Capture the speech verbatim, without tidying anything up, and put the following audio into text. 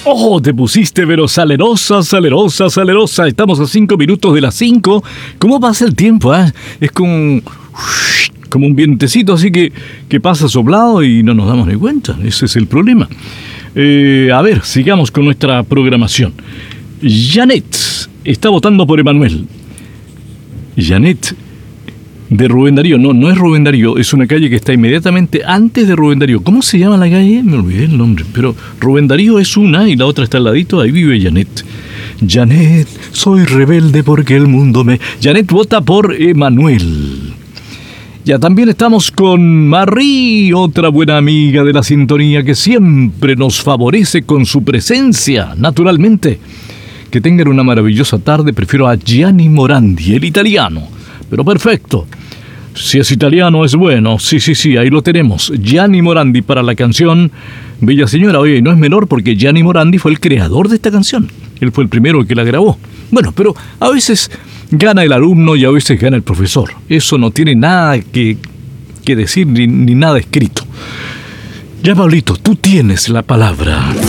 Oh, te pusiste pero salerosa, salerosa, salerosa. Estamos a cinco minutos de las cinco. ¿Cómo pasa el tiempo? Eh? Es como, como un vientecito así que, que pasa soplado y no nos damos ni cuenta. Ese es el problema. Eh, a ver, sigamos con nuestra programación. Janet está votando por Emanuel. Janet de Rubén Darío. No, no es Rubén Darío, es una calle que está inmediatamente antes de Rubén Darío. ¿Cómo se llama la calle? Me olvidé el nombre. Pero Rubén Darío es una y la otra está al ladito. Ahí vive Janet. Janet, soy rebelde porque el mundo me... Janet vota por Emanuel. Ya también estamos con Marie, otra buena amiga de la sintonía que siempre nos favorece con su presencia, naturalmente. Que tengan una maravillosa tarde. Prefiero a Gianni Morandi, el italiano. Pero perfecto. Si es italiano es bueno. Sí, sí, sí, ahí lo tenemos. Gianni Morandi para la canción Bella Señora. Oye, no es menor porque Gianni Morandi fue el creador de esta canción. Él fue el primero que la grabó. Bueno, pero a veces gana el alumno y a veces gana el profesor. Eso no tiene nada que, que decir ni, ni nada escrito. Ya, Pablito, tú tienes la palabra.